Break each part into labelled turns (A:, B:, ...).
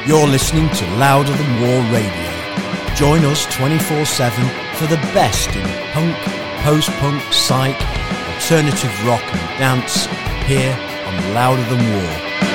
A: You're listening to Louder Than War Radio. Join us 24/7 for the best in punk, post-punk, psych, alternative rock and dance here on Louder Than War.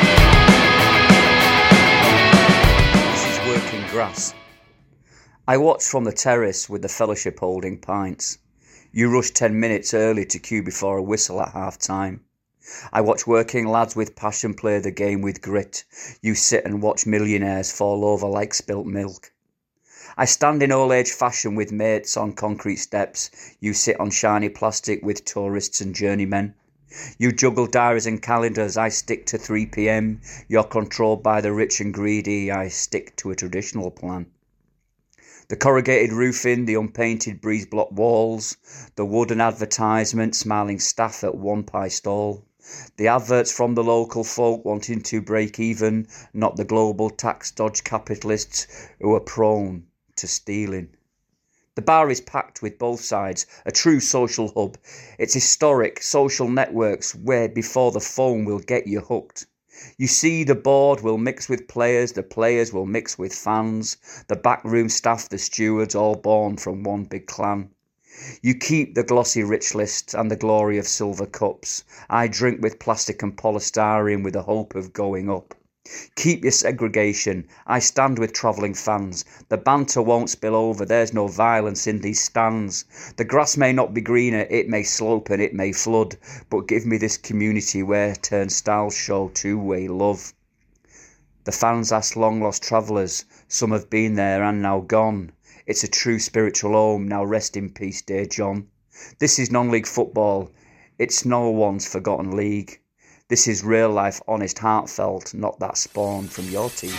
B: This is Working Grass. I watched from the terrace with the fellowship holding pints. You rushed 10 minutes early to queue before a whistle at half-time. I watch working lads with passion play the game with grit. You sit and watch millionaires fall over like spilt milk. I stand in old age fashion with mates on concrete steps. You sit on shiny plastic with tourists and journeymen. You juggle diaries and calendars, I stick to 3 p.m. You're controlled by the rich and greedy, I stick to a traditional plan. The corrugated roofing, the unpainted breeze block walls, the wooden advertisement, smiling staff at one pie stall. The adverts from the local folk wanting to break even, not the global tax dodge capitalists who are prone to stealing. The bar is packed with both sides, a true social hub. It's historic social networks where before the phone will get you hooked. You see the board will mix with players, the players will mix with fans, the backroom staff, the stewards, all born from one big clan. You keep the glossy rich list and the glory of silver cups. I drink with plastic and polystyrene with the hope of going up. Keep your segregation. I stand with travelling fans. The banter won't spill over. There's no violence in these stands. The grass may not be greener. It may slope and it may flood. But give me this community where turnstiles show two-way love. The fans ask long-lost travellers. Some have been there and now gone. It's a true spiritual home. Now rest in peace, dear John. This is non-league football. It's no one's forgotten league. This is real life, honest, heartfelt, not that spawned from your TV.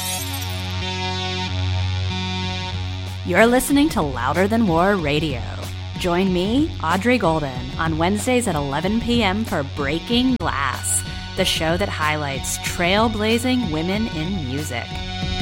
C: You're listening to Louder Than War Radio. Join me, Audrey Golden, on Wednesdays at 11 p.m. for Breaking Glass, the show that highlights trailblazing women in music.